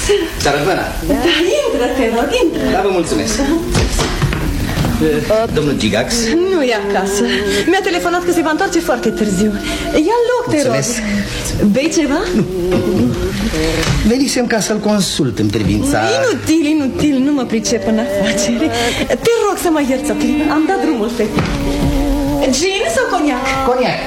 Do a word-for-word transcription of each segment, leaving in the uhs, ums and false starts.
Seara bună. Da, intră, te rog, intră. Da, vă mulțumesc. Domnul Gigax? Nu e acasă. Mi-a telefonat că se va întoarce foarte târziu. Ia loc, te mulțumesc. rog. Bei ceva? Nu. Venisem ca să-l consult în privința... Inutil, inutil, nu mă pricep în afaceri. Te rog să mă ierți o clipă. Am dat drumul pe tine. Gin sau coniac? Coniac.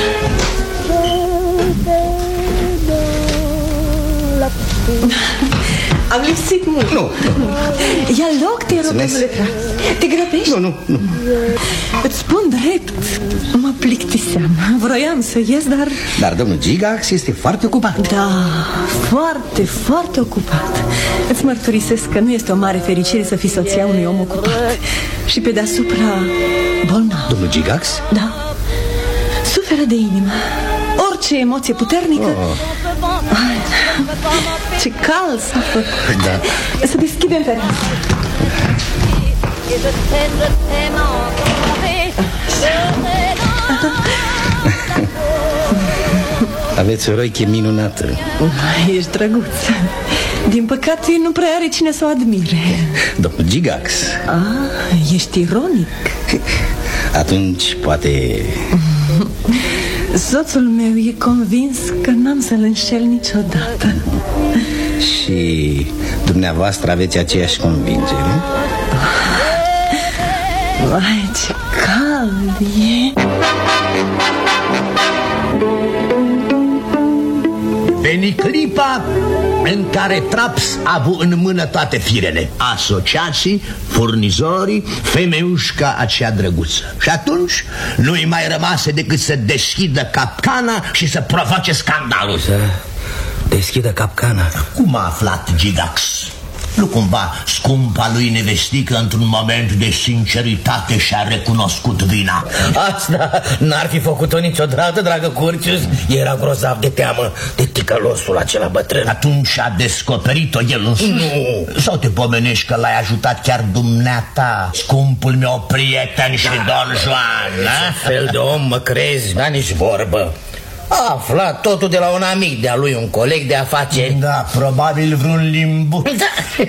Am lipsit mult. Nu, nu. Ia loc, te rog, domnule Trax. Te grăbești? Nu, nu, nu. Îți spun drept, mă plictiseam. Vroiam să ies, dar... Dar domnul Gigax este foarte ocupat. Da, foarte, foarte ocupat. Îți mărturisesc că nu este o mare fericire să fii soția unui om ocupat. Și pe deasupra bolnav. Domnul Gigax? Da, suferă de inimă. Orice emoție puternică. oh. Ai, ce cald s-a făcut. Da. Să deschidem fereastra. Aveți o rochie minunată. Ești drăguț. Din păcate nu prea are cine să o admire. Domnul Gigax. Ah, ești ironic. Atunci poate... Soțul meu e convins că n-am să-l înșel niciodată. Și dumneavoastră aveți aceeași convingere? Vai, ce cald e. Veni clipa în care Traps a avut în mână toate firele: asociații, furnizorii, femeiușca aceea drăguță. Și atunci nu-i mai rămase decât să deschidă capcana și să provoace scandalul. Să deschidă capcana. Cum a aflat Gigax? Nu cumva scumpa lui nevestică într-un moment de sinceritate și-a recunoscut vina? Asta n-ar fi făcut-o niciodată, dragă Curcius. Era grozav de teamă de ticălosul acela bătrân. Atunci a descoperit-o el însuși? Nu. Sau te pomenești că l-ai ajutat chiar dumneata, scumpul meu prieten și da. Don Juan? Ce fel de om mă crezi? N-a nici vorbă. A aflat totul de la un amic de-a lui, un coleg de afaceri. Da, probabil vreun limbu. Da.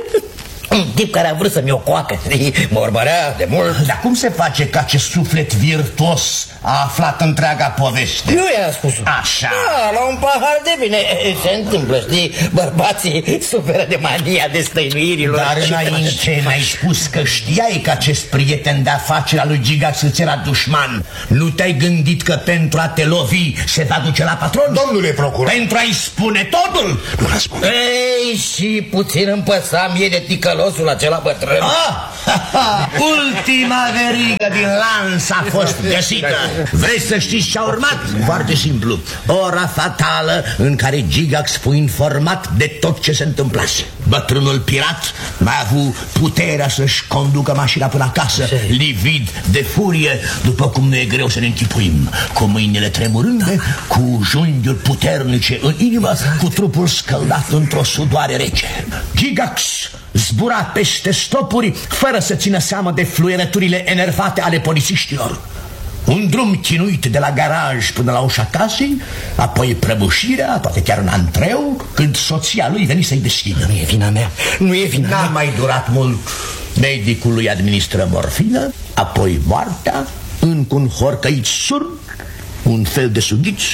Un tip care a vrut să-mi o coacă. Mă urmărea de mult. Dar cum se face că acest suflet virtuos a aflat întreaga poveste? Nu i-a spus. Așa. Da, la un pahar de vine. Se întâmplă, știi? Bărbații suferă de mania destăinuirilor. Dar înainte n-ai spus că știai că acest prieten de afaceri al lui Gigax îți era dușman. Nu te-ai gândit că pentru a te lovi se va duce la patron? Domnule procuror, pentru a-i spune totul? Nu răspunde. Ei, și puțin îmi păsa mie de ticălosul acela bătrân. Ah, ha, ha. Ultima verigă din lans a fost găsită. Vrei să știți ce a urmat? Foarte simplu. Ora fatală în care Gigax fu informat de tot ce se întâmplase. Bătrânul pirat mai a avut puterea să-și conducă mașina până acasă, livid de furie, după cum nu e greu să ne închipuim, cu mâinile tremurânde, cu junghiuri puternice în inimă, cu trupul scăldat într-o sudoare rece. Gigax zbura peste stopuri fără să țină seama de fluierăturile enervate ale polițiștilor. Un drum chinuit de la garaj până la ușa casei, apoi prăbușirea, poate chiar un antreu, când soția lui veni să-i deschidă. Nu e vina mea, nu e vina mea. N-a mai durat mult. Medicul lui administră morfină, apoi moartea, încă un horcăit surd, un fel de sughiț.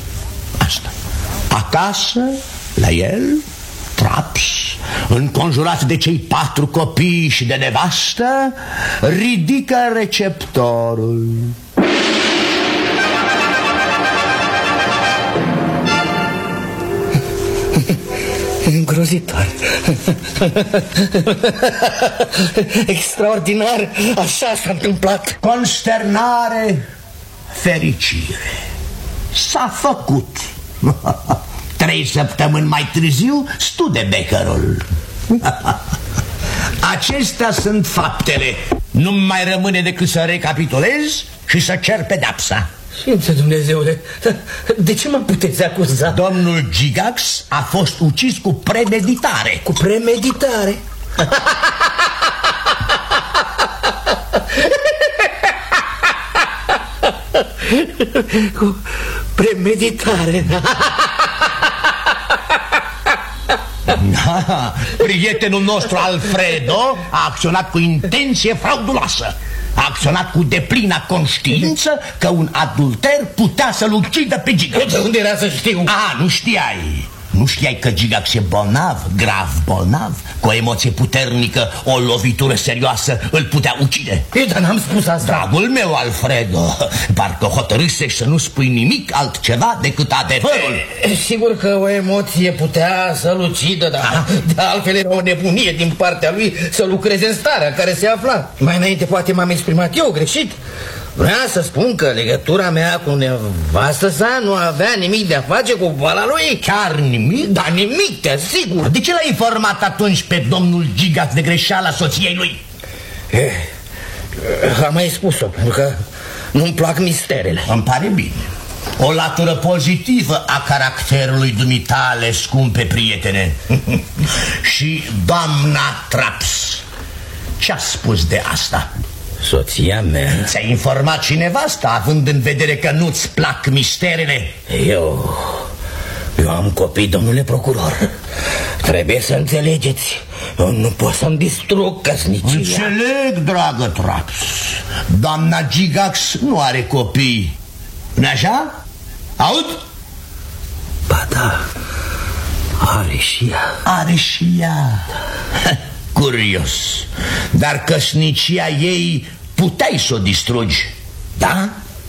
Asta. Acasă, la el, Traps, înconjurat de cei patru copii și de nevastă, ridică receptorul. Îngrozitor. Extraordinar. Așa s-a întâmplat. Consternare, fericire. S-a făcut. Trei săptămâni mai târziu, Studebeckerul. Acestea sunt faptele. Nu mai rămâne decât să recapitulez și să cer pedepsa. Sfință Dumnezeule, de ce mă puteți acuza? Domnul Gigax a fost ucis cu premeditare. Cu premeditare? Cu premeditare. Da, prietenul nostru Alfredo a acționat cu intenție frauduloasă. A acționat cu deplină conștiință că un adulter putea să-l ucidă pe Gigax. De unde era să știu? A, nu știai. Nu știai că Gigax e bolnav, grav bolnav? Cu o emoție puternică, o lovitură serioasă îl putea ucide. Eu, dar n-am spus asta. Dragul meu, Alfredo, parcă hotărâsești să nu spui nimic altceva decât adevărul. E, sigur că o emoție putea să-l ucidă, dar de altfel era o nebunie din partea lui să lucreze în starea în care se afla. Mai înainte poate m-am exprimat eu greșit. Vreau să spun că legătura mea cu nevastă sa nu avea nimic de a face cu boala lui. Chiar nimic? Da, nimic, te asigur. De ce l-ai informat atunci pe domnul Gigax de greșeala soției lui? Eh, am mai spus-o, pentru că nu-mi plac misterele. Îmi pare bine. O latură pozitivă a caracterului dumitale, scumpe prietene. Și doamna Traps, ce-a spus de asta? Soția mea... Ți-a informat și nevasta, având în vedere că nu-ți plac misterele? Eu... Eu am copii, domnule procuror. Trebuie să înțelegeți. Eu nu pot să-mi distrug căsnicia. Înțeleg, dragă Traps. Doamna Gigax nu are copii. Nu-i așa? Aud? Ba da, are și ea. Are și ea. Curios. Dar căsnicia ei puteai să o distrugi, da?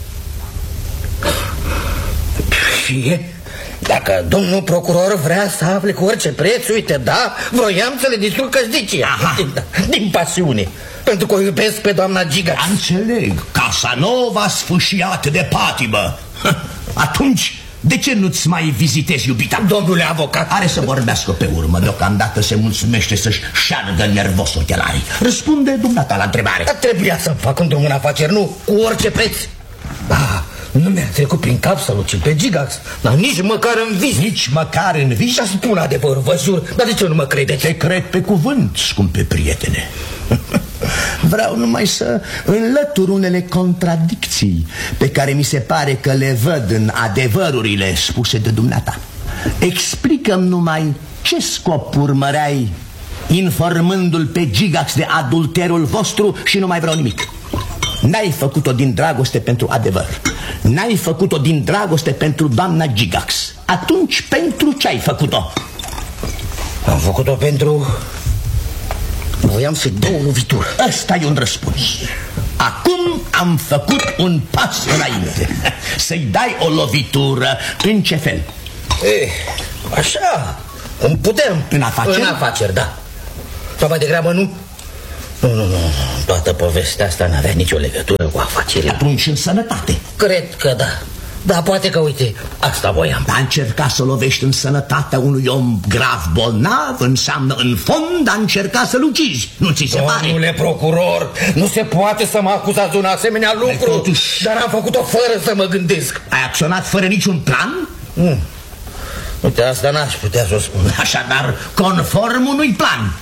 Fie, dacă domnul procuror vrea să afle cu orice preț, uite, da, vroiam să le distrug căsnicia. Din, din pasiune, pentru că o iubesc pe doamna Gigax. Înțeleg, Casanova sfâșiat de patimă. Atunci, de ce nu-ți mai vizitezi iubita? Domnule avocat, are să vorbească pe urmă. Deocamdată se mulțumește să-și șargă nervos ochelarii. Răspunde dumneata la întrebare. Dar trebuia să-mi fac un drum în afaceri, nu cu orice preț. Da, nu mi-a trecut prin cap să-l ucid pe Gigax, dar nici măcar în vis. Nici măcar în vis? Și spun adevărul, vă jur. Dar de ce nu mă credeți? Te cred pe cuvânt, scumpe prietene. Vreau numai să înlătur unele contradicții pe care mi se pare că le văd în adevărurile spuse de dumneata. Explică-mi numai ce scop urmăreai informându-l pe Gigax de adulterul vostru și nu mai vreau nimic. N-ai făcut-o din dragoste pentru adevăr. N-ai făcut-o din dragoste pentru doamna Gigax. Atunci pentru ce ai făcut-o? Am făcut-o pentru... Voiam să-i dau o lovitură. Ăsta e un răspuns. Acum am făcut un pas înainte. Să-i dai o lovitură. În ce fel? E, așa, cum putem. În afaceri? În afaceri, da. Sau mai degrabă nu. Nu, nu, nu, toată povestea asta n-avea nicio legătură cu afacerile. Atunci în sănătate? Cred că da. Da, poate că, uite, asta voiam. A încerca să lovești în sănătatea unui om grav bolnav înseamnă în fond a încerca să-l ucizi. Nu ți se pare? Domnule procuror, nu se poate să mă acuzați de un asemenea lucru. Totuși... Dar am făcut-o fără să mă gândesc. Ai acționat fără niciun plan? Nu. Uite, asta n-aș putea să o spun. Așadar, conform unui plan.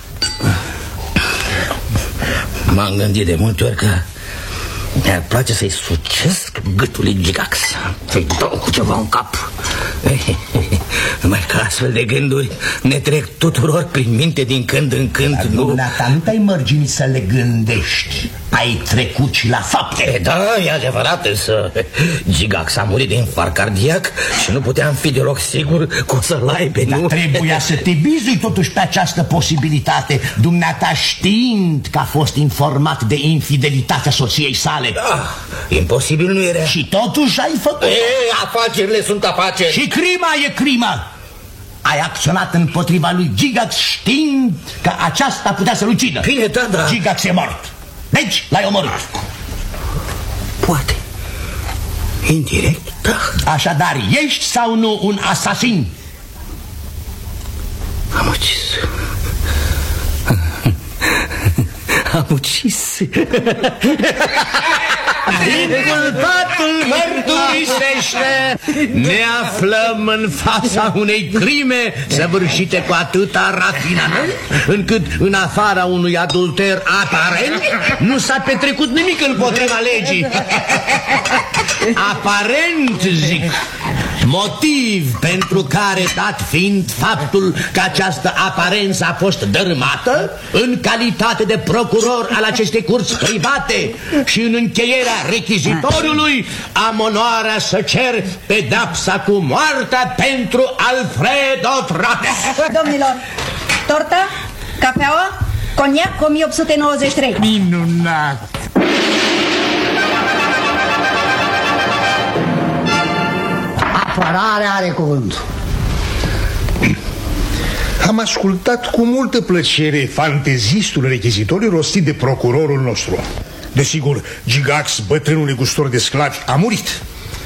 M-am gândit de multe ori că mi-ar place să-i sucesc gâtul lui Gigax, să-i dau cu ceva în cap. Numai că astfel de gânduri ne trec tuturor prin minte din când în când. Dar nu, dumneata, nu te-ai mărginit să le gândești. Ai trecut și la fapte. E, da, e adevărat, însă Gigax a murit de infarct cardiac și nu puteam fi deloc sigur că o să-l aibă. Dar nu? trebuia să te bizui totuși pe această posibilitate, dumneata știind că a fost informat de infidelitatea soției sale. Da, imposibil nu era. Și totuși ai făcut. E, afacerile sunt afaceri. Și crima e crimă. Ai acționat împotriva lui Gigax știind că aceasta putea să-l ucidă. Bine, da, da. Gigax e mort. Deci l-ai omorât. Poate. Indirect, da. Așadar, ești sau nu un asasin? Am ucis. Am ucis. Inculpatul mărturisește. Ne aflăm în fața unei crime săvârșite cu atâta rafinament încât în afara unui adulter aparent nu s-a petrecut nimic împotriva legii. Aparent, zic. Motiv pentru care, dat fiind faptul că această aparență a fost dărâmată, în calitate de procuror al acestei curți private și în încheierea rechizitoriului, am onoarea să cer pedapsa cu moartea pentru Alfredo Traps. Domnilor, torta, cafeaua, coniac o mie opt sute nouăzeci și trei. Minunat! Apărarea are cuvântul. Am ascultat cu multă plăcere fantezistul rechizitoriu rostit de procurorul nostru. Desigur, Gigax, bătrânul negustor de sclavi, a murit.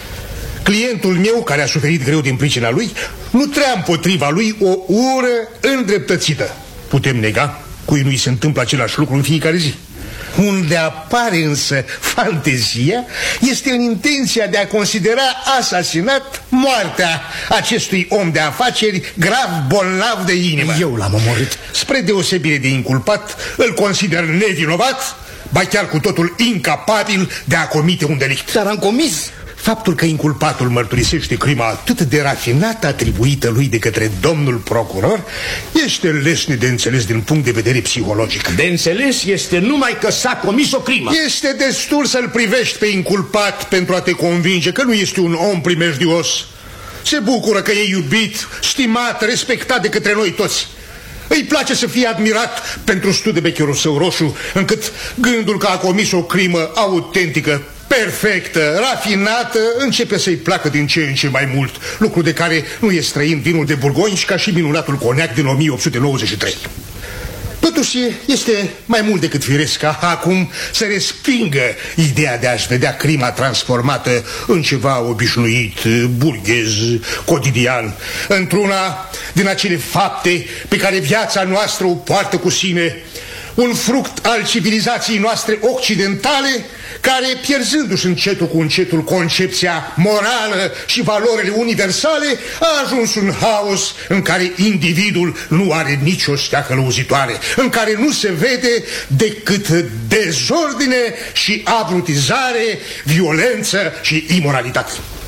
Clientul meu, care a suferit greu din pricina lui, nu trea împotriva lui o ură îndreptățită. Putem nega? Cui nu-i se întâmplă același lucru în fiecare zi. Unde apare însă fantezia este în intenția de a considera asasinat moartea acestui om de afaceri grav bolnav de inimă. Eu l-am omorât. Spre deosebire de inculpat, îl consider nevinovat, ba chiar cu totul incapabil de a comite un delict. Dar am comis. Faptul că inculpatul mărturisește crima atât de rafinată atribuită lui de către domnul procuror este lesne de înțeles din punct de vedere psihologic. De înțeles este numai că s-a comis o crimă. Este destul să-l privești pe inculpat pentru a te convinge că nu este un om primejdios. Se bucură că e iubit, stimat, respectat de către noi toți. Îi place să fie admirat pentru studebecherul său roșu, încât gândul că a comis o crimă autentică, perfectă, rafinată, începe să-i placă din ce în ce mai mult, lucru de care nu e străin vinul de Burgonci ca și minunatul coniac din o mie opt sute nouăzeci și trei. Totuși, este mai mult decât firesc ca acum să respingă ideea de a-și vedea crima transformată în ceva obișnuit, burghez, cotidian, într-una din acele fapte pe care viața noastră o poartă cu sine, un fruct al civilizației noastre occidentale, care, pierzându-și încetul cu încetul concepția morală și valorile universale, a ajuns un haos în care individul nu are nicio stea călăuzitoare, în care nu se vede decât dezordine și abrutizare, violență și imoralitate.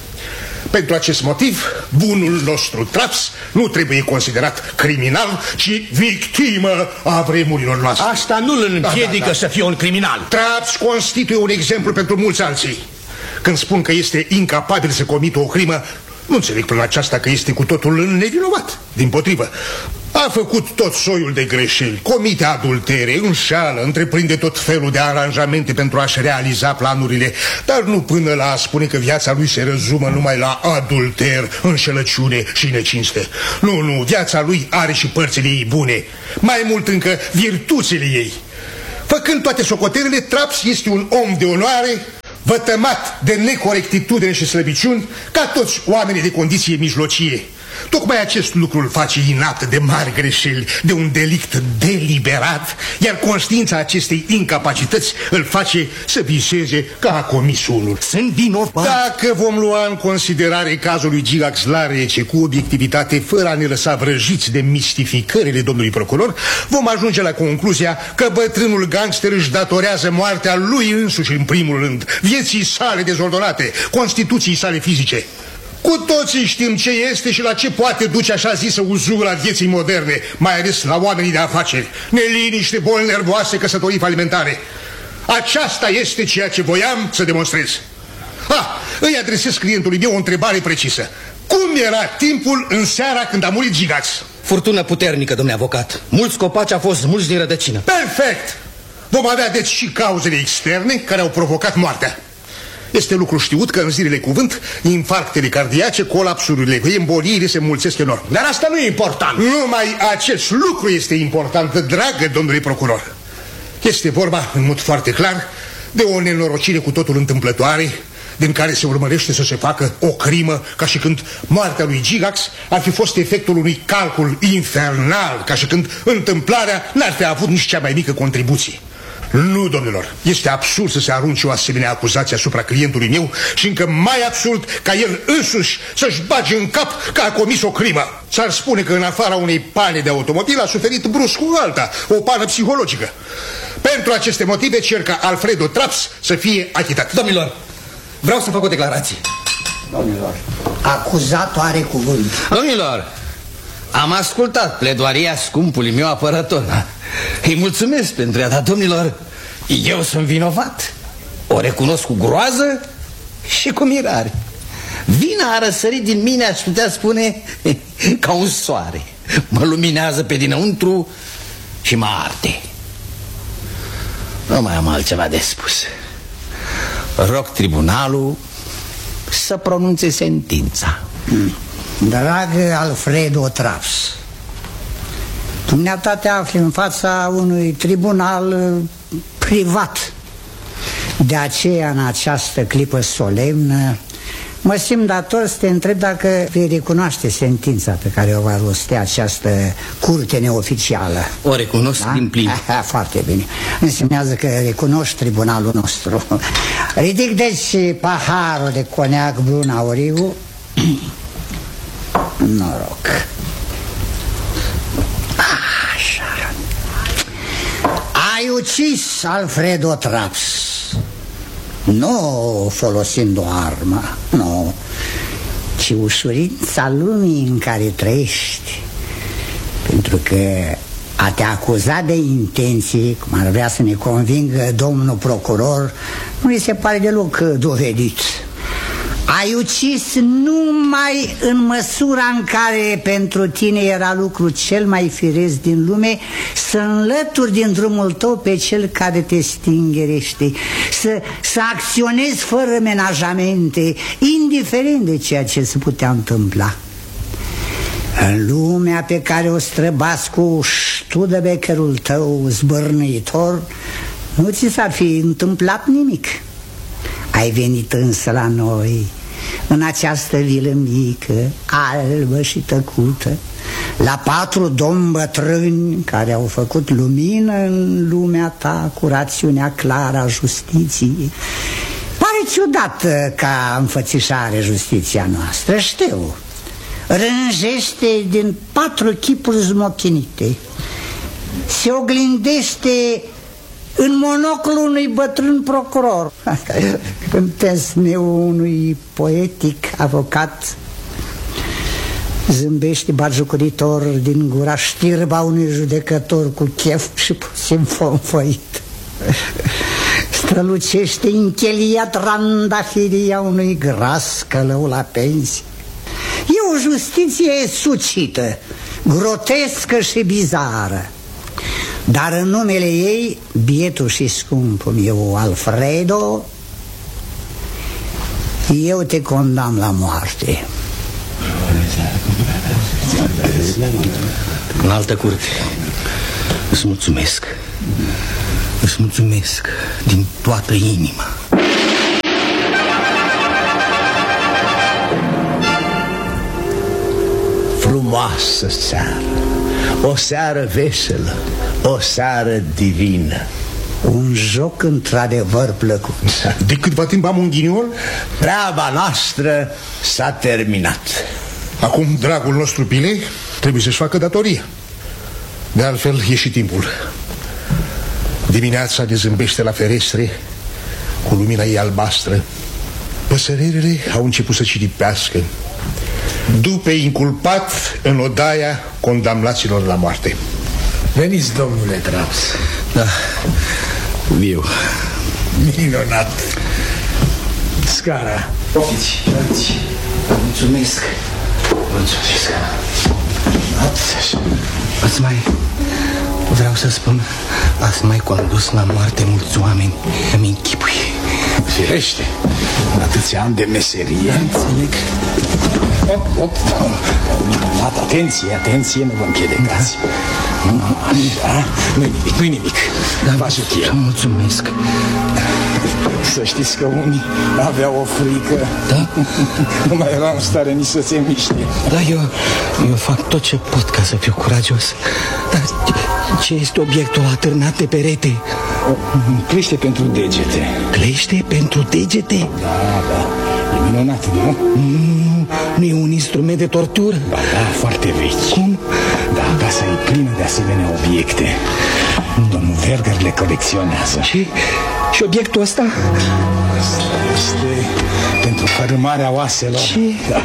Pentru acest motiv, bunul nostru Traps nu trebuie considerat criminal, ci victimă a vremurilor noastre. Asta nu îl împiedică da, da, da. să fie un criminal. Traps constituie un exemplu pentru mulți alții. Când spun că este incapabil să comită o crimă, nu înțeleg prin aceasta că este cu totul nevinovat. Dimpotrivă, a făcut tot soiul de greșeli, comite adultere, înșeală, întreprinde tot felul de aranjamente pentru a-și realiza planurile, dar nu până la a spune că viața lui se rezumă numai la adulter, înșelăciune și necinste. Nu, nu, viața lui are și părțile ei bune, mai mult încă virtuțile ei. Făcând toate socotelele, Traps este un om de onoare, vătămat de necorectitudine și slăbiciuni, ca toți oamenii de condiție mijlocie. Tocmai acest lucru îl face inaptă de mari greșeli, de un delict deliberat, iar conștiința acestei incapacități îl face să viseze că a comis unul. Sunt vinovat. Dacă vom lua în considerare cazul lui Gigax la rece, cu obiectivitate, fără a ne lăsa vrăjiți de mistificările domnului procuror, vom ajunge la concluzia că bătrânul gangster își datorează moartea lui însuși în primul rând, vieții sale dezordonate, constituției sale fizice. Cu toții știm ce este și la ce poate duce așa zisă uzura vieții moderne, mai ales la oamenii de afaceri, neliniște, boli nervoase, căsătorii falimentare. Aceasta este ceea ce voiam să demonstrez. Ah, îi adresez clientului meu o întrebare precisă. Cum era timpul în seara când a murit Gigax? Furtună puternică, domnule avocat. Mulți copaci au fost mulți din rădăcină. Perfect! Vom avea deci și cauzele externe care au provocat moartea. Este lucru știut că în zilele cuvânt infarctele cardiace, colapsurile, emboliile se mulțesc enorm. Dar asta nu e important. Numai acest lucru este important, dragă domnule procuror. Este vorba, în mod foarte clar, de o nenorocire cu totul întâmplătoare, din care se urmărește să se facă o crimă, ca și când moartea lui Gigax ar fi fost efectul unui calcul infernal, ca și când întâmplarea n-ar fi avut nici cea mai mică contribuție. Nu, domnilor, este absurd să se arunce o asemenea acuzație asupra clientului meu și încă mai absurd ca el însuși să-și bage în cap că a comis o crimă. S-ar spune că în afara unei pane de automobil a suferit brusc cu alta, o pană psihologică. Pentru aceste motive cer ca Alfredo Traps să fie achitat. Domnilor, vreau să fac o declarație. Domnilor, Acuzatul are cuvânt. Domnilor, am ascultat pledoaria scumpului meu apărător. Îi mulțumesc pentru ea, dar, domnilor, eu sunt vinovat. O recunosc cu groază și cu mirare. Vina a răsărit din mine, aș putea spune, ca un soare. Mă luminează pe dinăuntru și mă arde. Nu mai am altceva de spus. Rog tribunalul să pronunțe sentința. Dragă Alfredo Traps, dumneata te afli în fața unui tribunal privat. De aceea, în această clipă solemnă, mă simt dator să te întreb dacă vei recunoaște sentința pe care o va rosti această curte neoficială. O recunosc, da? Din plin. Aha, foarte bine. Însemnează că recunoști tribunalul nostru. Ridic deci paharul de coniac brun auriu. Noroc. Așa. Ai ucis Alfredo Traps, nu folosind o armă, nu, ci ușurința lumii în care trăiești. Pentru că a te acuza de intenții, cum ar vrea să ne convingă domnul procuror, nu îi se pare deloc dovedit. Ai ucis numai în măsura în care pentru tine era lucru cel mai firesc din lume să înlături din drumul tău pe cel care te stingerește, să, să acționezi fără menajamente, indiferent de ceea ce se putea întâmpla. În lumea pe care o străbați cu Studebakerul tău zbârnăitor, nu ți s-ar fi întâmplat nimic. Ai venit însă la noi, în această vilă mică, albă și tăcută, la patru domni bătrâni care au făcut lumină în lumea ta cu rațiunea clară a justiției. Pare ciudată ca înfățișare justiția noastră, știu. Rânjește din patru chipuri zmochinite, se oglindește în monoclul unui bătrân procuror, în tesmeul unui poetic avocat, zâmbește batjocoritor din gura știrba unui judecător cu chef și puțin fonfăit, strălucește închelia trandafiria unui gras călău la pensie. E o justiție sucită, grotescă și bizară. Dar în numele ei, bietul și scumpul meu Alfredo, eu te condamn la moarte. În altă curte, îți mulțumesc. Îți mulțumesc din toată inima. Frumoasă seară, o seară veselă, o seară divină. Un joc într-adevăr plăcut. De câtva timp am un ghiniol? Treaba noastră s-a terminat. Acum dragul nostru Pile trebuie să-și facă datoria. De altfel e și timpul. Dimineața ne zâmbește la ferestre cu lumina ei albastră. Păsările au început să ciripească. După inculpat în odaia condamnaților la moarte. Veniți, domnule Traps. Da, viu. Minunat. Scara. Ofiți, ofiți. Mulțumesc. Mulțumesc. Ați mai... Vreau să spun, ați mai condus la moarte mulți oameni. Îmi închipui. Firește, în atâția ani de meserie. Înțeleg. Op, op, minunat, atenție, atenție, nu vă împiedicați. Așa, nu-i nimic, nu-i nimic. Da, vă mulțumesc. Să știți că unii aveau o frică. Da? Nu mai erau în stare nici să se miște. Da, eu, eu fac tot ce pot ca să fiu curagios. Dar ce este obiectul atârnat de perete? Clește pentru degete. Clește pentru degete? Da, da, e minunat, nu? Nu, nu e un instrument de tortură? Ba da, foarte vechi. Cum? Da, casa e plină de asemenea obiecte. Domnul Verger le colecționează. Și, Și obiectul ăsta? Asta este pentru fărâmarea oaselor. Ce? Da.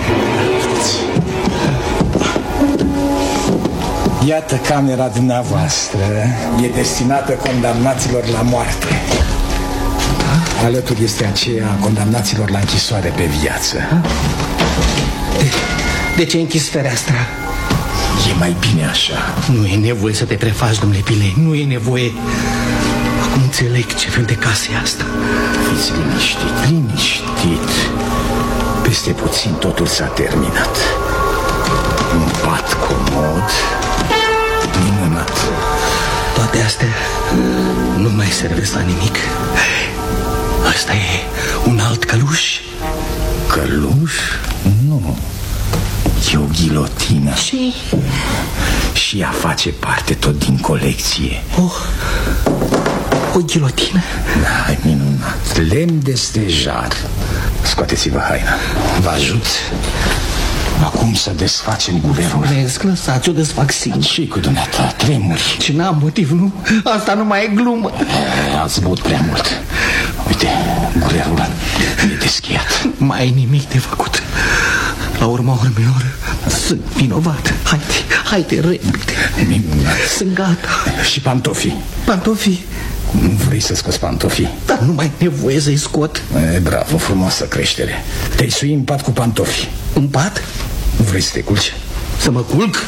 Iată camera dumneavoastră. E destinată condamnaților la moarte. Alături este aceea a condamnaților la închisoare pe viață. De, de ce închis fereastra? E mai bine așa. Nu e nevoie să te prefaci, domnule Pile. Nu e nevoie. Acum înțeleg ce fel de casă e asta. Fiți liniștit, liniștit. Peste puțin totul s-a terminat. Un pat comod minunat. Toate astea nu mai servesc la nimic. Asta e un alt căluș? Căluș? Nu. E o ghilotină. Și? Și ea face parte tot din colecție. Oh, o ghilotină? Da, e minunat. Lemn de stejar. Scoateți-vă haina. Vă ajut. Acum să desfacem gulerul. Mulțumesc, lăsați, o desfac singur. Și cu dumneata, tremuri. Și n-am motiv, nu? Asta nu mai e glumă. E, ați băut prea mult. Uite, gulerul e deschiat. Mai ai nimic de făcut. La urma urmelor, sunt vinovat. Haide, haide, repede. Minunat. Sunt gata. Și pantofii? Pantofii? Nu vrei să scoți pantofii? Dar nu mai e nevoie să-i scot. E, bravo, frumoasă creștere. Te-ai sui în pat cu pantofi. În pat? Vrei să te culci? Să mă culc?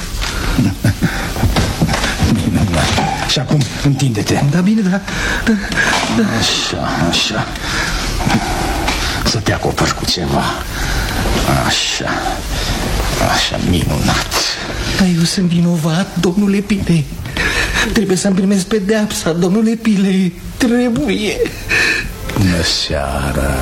Minunat. Și acum întinde-te. Da, bine, da, da, da. Așa, așa. Să te acoperi cu ceva. Așa. Așa, minunat. Dar eu sunt vinovat, domnule Pile. Trebuie să-mi primesc pedeapsa, domnule Pile. Trebuie. Bună seara.